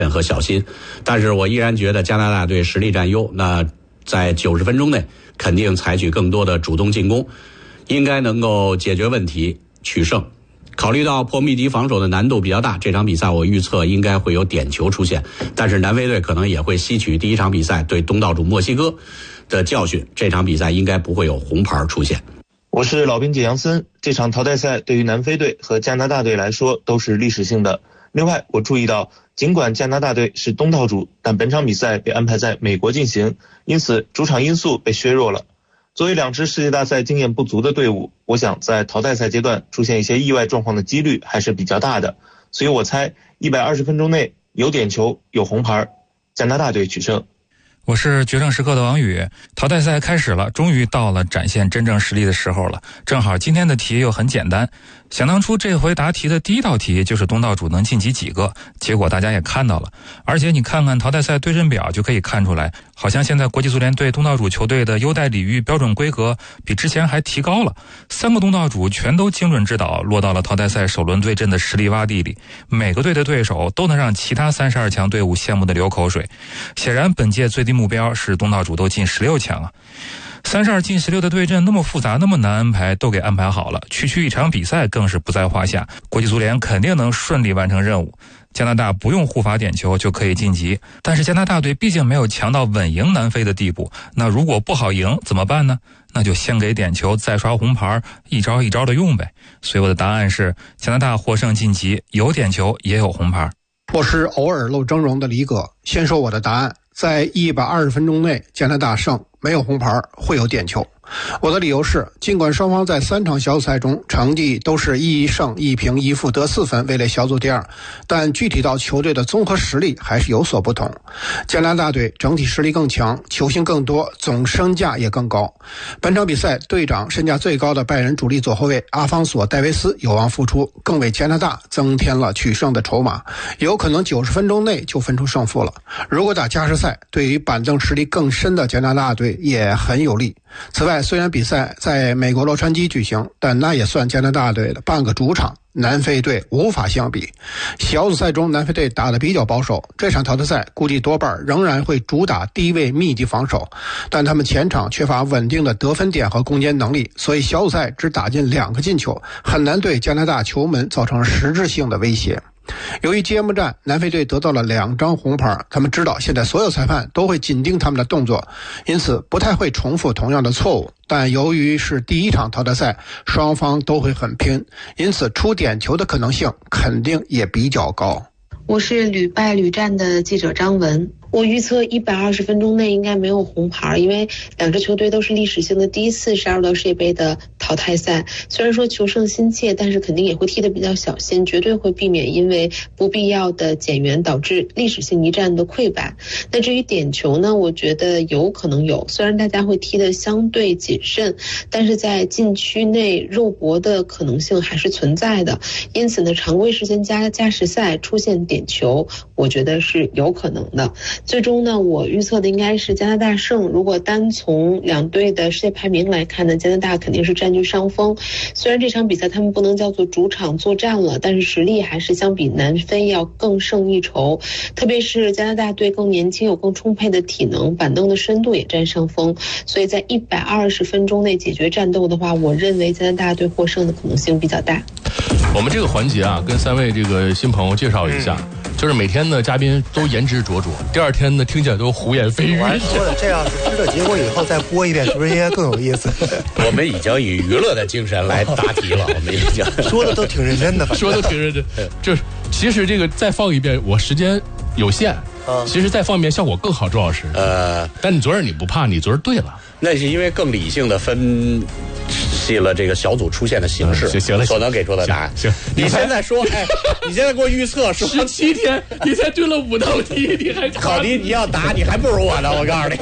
和小心。但是我依然觉得加拿大队实力占优，那在90分钟内肯定采取更多的主动进攻，应该能够解决问题取胜。考虑到破密集防守的难度比较大，这场比赛我预测应该会有点球出现，但是南非队可能也会吸取第一场比赛对东道主墨西哥的教训，这场比赛应该不会有红牌出现。 我是老兵姐杨森，这场淘汰赛对于南非队和加拿大队来说都是历史性的。另外我注意到，尽管加拿大队是东道主，但本场比赛被安排在美国进行，因此主场因素被削弱了。作为两支世界大赛经验不足的队伍，我想在淘汰赛阶段出现一些意外状况的几率还是比较大的，所以我猜120分钟内有点球有红牌，加拿大队取胜。 我是决胜时刻的王宇。淘汰赛开始了，终于到了展现真正实力的时候了。正好今天的题又很简单，想当初这回答题的第一道题就是东道主能晋级几个，结果大家也看到了。而且你看看淘汰赛对阵表就可以看出来，好像现在国际足联对东道主球队的优待礼遇标准规格比之前还提高了。3个东道主全都精准指导落到了淘汰赛首轮对阵的实力洼地里，每个队的对手都能让其他32强队伍羡慕的流口水。显然本届最低目标是东道主都进16强啊。32进16的对阵那么复杂那么难安排，都给安排好了，区一场比赛更是不在话下，国际足联肯定能顺利完成任务。加拿大不用互罚点球就可以晋级，但是加拿大队毕竟没有强到稳赢南非的地步，那如果不好赢怎么办呢？那就先给点球再刷红牌，一招一招的用呗。所以我的答案是加拿大获胜晋级，有点球也有红牌。 我是偶尔露峥嵘的李哥，先说我的答案，在120分钟内加拿大胜，没有红牌，会有点球。我的理由是，尽管双方在3场小组赛中成绩都是1胜1平1负得4分，位列小组第2，但具体到球队的综合实力还是有所不同。加拿大队整体实力更强，球星更多，总身价也更高。本场比赛队长身价最高的拜仁主力左后卫阿方索·戴维斯有望复出，更为加拿大增添了取胜的筹码，有可能90分钟内就分出胜负了。如果打加时赛，对于板凳实力更深的加拿大队也很有利。此外，虽然比赛在美国洛杉矶举行，但那也算加拿大队的半个主场，南非队无法相比。小组赛中南非队打得比较保守，这场淘汰赛估计多半仍然会主打低位密集防守，但他们前场缺乏稳定的得分点和攻坚能力，所以小组赛只打进2个进球，很难对加拿大球门造成实质性的威胁。由于揭幕战南非队得到了2张红牌，他们知道现在所有裁判都会紧盯他们的动作，因此不太会重复同样的错误，但由于是第一场淘汰赛，双方都会很拼，因此出点球的可能性肯定也比较高。 我是屡败屡战的记者张文，我预测120分钟内应该没有红牌，因为两支球队都是历史性的第一次12到世界杯的淘汰赛，虽然说求胜心切，但是肯定也会踢得比较小心，绝对会避免因为不必要的减员导致历史性一战的溃败。那至于点球呢，我觉得有可能有，虽然大家会踢得相对谨慎，但是在禁区内肉搏的可能性还是存在的，因此呢，常规时间加时赛出现点球，我觉得是有可能的。最终呢，我预测的应该是加拿大胜。如果单从两队的世界排名来看呢，加拿大肯定是占据上风。虽然这场比赛他们不能叫做主场作战了，但是实力还是相比南非要更胜一筹。特别是加拿大队更年轻，有更充沛的体能，板凳的深度也占上风。所以在120分钟内解决战斗的话，我认为加拿大队获胜的可能性比较大。 我们这个环节啊，跟3位这个新朋友介绍一下。就是每天呢，嘉宾都言之灼灼，第2天呢，听起来都胡言蜚语。 我还说了，这样子知道结果以后再播一遍，是不是应该更有意思？ 我们已经以娱乐的精神来答题了，我们已经说的都挺认真的， 说的挺认真。就是其实这个再放一遍，我时间有限，其实再放一遍效果更好，周老师。但你昨儿你不怕，你昨儿对了， 那是因为更理性的分析了这个小组出现的形势， 行了， 所能给出的答案。 行， 你现在说，你现在给我预测说 17天，你才对了5道题，你还考题你要答，你还不如我呢，我告诉你。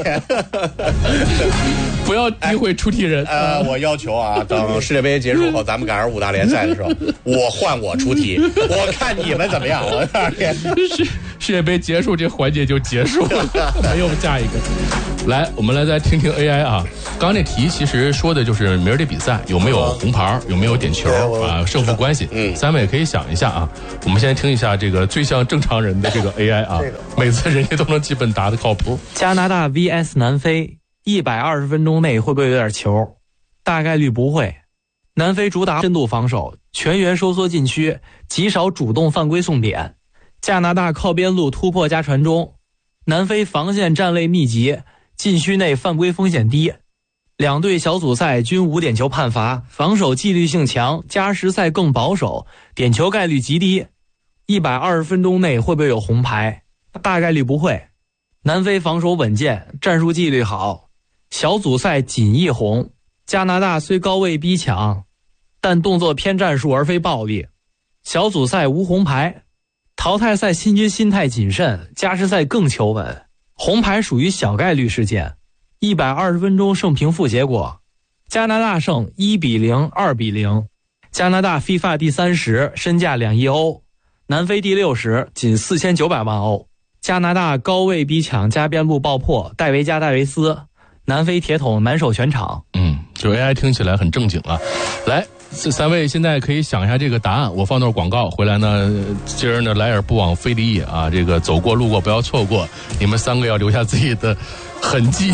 不要诋毁出题人。 我要求啊，等世界杯结束后，咱们赶上5大联赛的时候，我换我出题，我看你们怎么样。我告诉你， 世界杯结束，这环节就结束了，没有下一个。来，我们来再听听 AI 啊。刚刚那题其实说的就是明儿这比赛有没有红牌，有没有点球啊，胜负关系。三位可以想一下啊。我们先听一下这个最像正常人的这个 AI 啊，每次人家都能基本答得靠谱。 加拿大 VS 南非，120分钟内会不会有点球？大概率不会。南非主打深度防守，全员收缩禁区，极少主动犯规送点。加拿大靠边路突破加传中，南非防线站位密集，禁区内犯规风险低。两队小组赛均无点球判罚，防守纪律性强，加时赛更保守，点球概率极低。120分钟内会不会有红牌？大概率不会。南非防守稳健，战术纪律好，小组赛仅1红。加拿大虽高位逼抢，但动作偏战术而非暴力，小组赛无红牌。淘汰赛新军心态谨慎，加时赛更求稳，红牌属于小概率事件。120分钟胜平负结果，加拿大胜1-0、2-0。加拿大 FIFA 第30，身价2亿欧，南非第60，仅4900万欧。加拿大高位逼抢加边路爆破，戴维加戴维斯，南非铁桶满手全场。 就 AI 听起来很正经啊。来，三位现在可以想一下这个答案，我放段广告回来呢，今儿呢来而不往非礼也啊，这个走过路过不要错过，你们3个要留下自己的痕迹。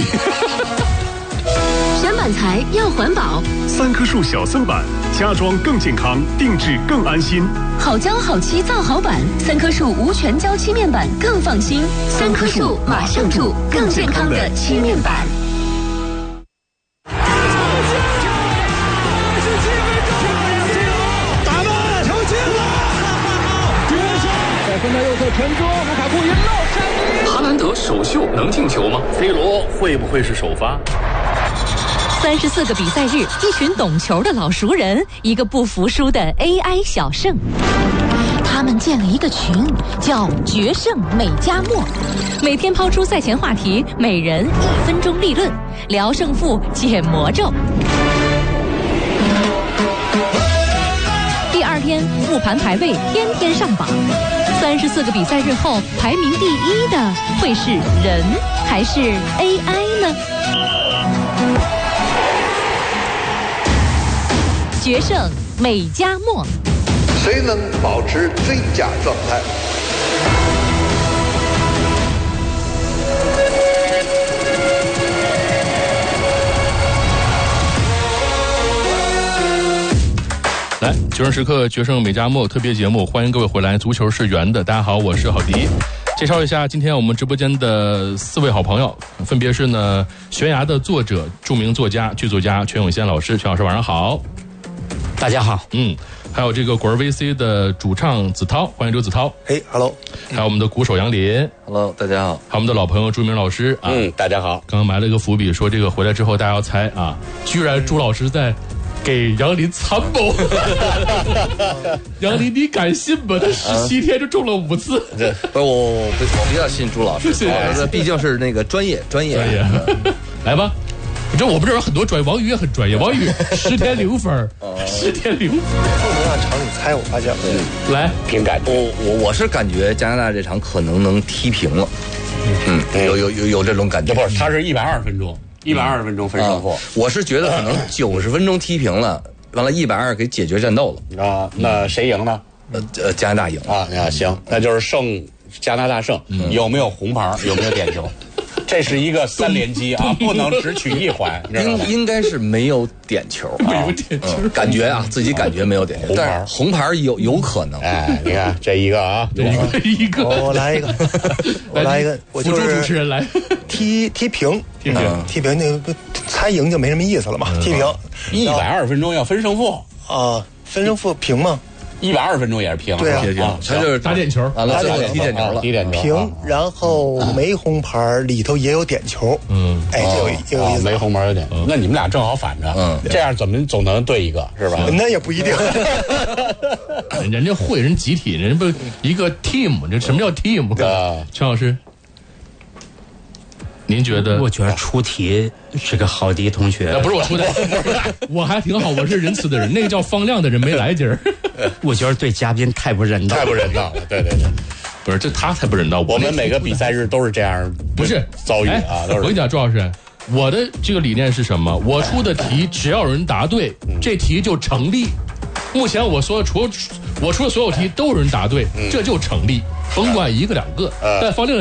选板材要环保 ，3棵树小松板，家装更健康，定制更安心。 好胶好漆造好板，3棵树无全胶漆面板更放心。3棵树马上住更健康的漆面板。 传中，卢卡库一绕山。 哈兰德首秀能进球吗 ？C 罗会不会是首发 ？34个比赛日，一群懂球的老熟人，一个不服输的 AI 小胜。他们建了一个群，叫“决胜美加墨”，每天抛出赛前话题，每人1分钟立论，聊胜负，解魔咒。第2天复盘排位，天天上榜。34个比赛日后，排名第1的会是人还是 AI 呢？决胜美加墨， 谁能保持最佳状态？ 来，决胜时刻决胜美加墨特别节目，欢迎各位回来。足球是圆的，大家好，我是郝迪。介绍一下今天我们直播间的4位好朋友，分别是呢悬崖的作者、著名作家、剧作家全永先老师，全老师晚上好。 大家好。 还有这个果儿 VC 的主唱子涛，欢迎刘子涛。 嘿 ，Hello。 还有我们的鼓手杨林 ，Hello， 大家好。 还有我们的老朋友朱明老师啊， 大家好。 刚刚埋了一个伏笔，说这个回来之后大家要猜啊，居然朱老师在给杨林参谋。杨林，你敢信吗？他17天就中了5次。 不是我比较信朱老师，毕竟是那个专业。 来吧。我们这有很多专业，王宇也很专业。王宇10天0分，10天0分。 不能让常理猜，我发现。 来， 凭感觉。 我是感觉加拿大这场可能能踢平了。有这种感觉。 不是，他是120分钟，120分钟分胜负。 我是觉得可能90分钟踢平了，完了120给解决战斗了啊。那谁赢呢？ 加拿大赢啊。行，那就是加拿大胜。有没有红牌？有没有点球？这是一个3连击啊，不能只取一环。 应该是没有点球， 没有点球， 感觉啊，自己感觉没有点球，但是红牌有可能。 哎，你看这一个啊， 一个， 我来一个，我就是主持人来踢平，那个猜赢就没什么意思了嘛，踢平。 120分钟要分胜负啊，分胜负平吗 ？120分钟也是平， 对啊， 他就是打点球， 完了最后踢点球了， 平，然后没红牌，里头也有点球，哎，这有意思， 没红牌有点，那你们俩正好反着，这样怎么总能对一个是吧？ 那也不一定， 人家会人集体，人不一个 team， 这什么叫 team？全老师。您觉得？ 我觉得出题是个郝迪同学， 不是我出的，我还挺好，我是仁慈的人。那个叫方亮的人没来今儿， 我觉得对嘉宾太不人道， 太不人道了。对。 不是，这他才不人道。 我们每个比赛日都是这样， 不是遭遇啊。都是。 我跟你讲，周老师，我的这个理念是什么？我出的题只要有人答对，这题就成立。目前我出的所有题都有人答对，这就成立，甭管一个两个。但方令